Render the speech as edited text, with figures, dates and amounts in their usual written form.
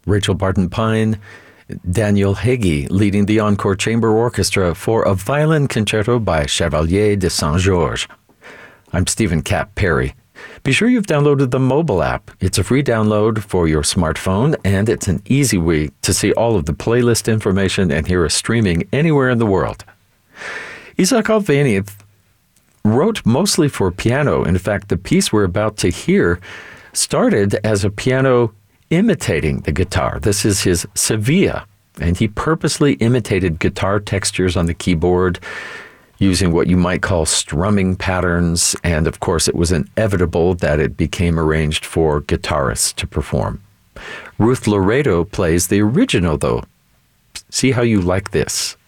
Rachel Barton Pine, Daniel Heggie leading the Encore Chamber Orchestra for a violin concerto by Chevalier de Saint-Georges. I'm Stephen Cap Perry. Be sure you've downloaded the mobile app. It's a free download for your smartphone, and it's an easy way to see all of the playlist information and hear us streaming anywhere in the world. Isaac Albéniz wrote mostly for piano. In fact, the piece we're about to hear started as a piano imitating the guitar. This is his Sevilla, and he purposely imitated guitar textures on the keyboard using what you might call strumming patterns, and of course it was inevitable that it became arranged for guitarists to perform. Ruth Laredo plays the original, though. See how you like this.